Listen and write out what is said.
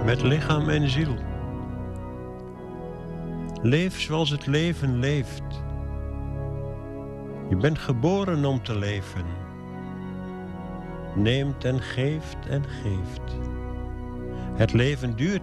met lichaam en ziel. Leef zoals het leven leeft. Je bent geboren om te leven. Neemt en geeft en geeft. Het leven duurt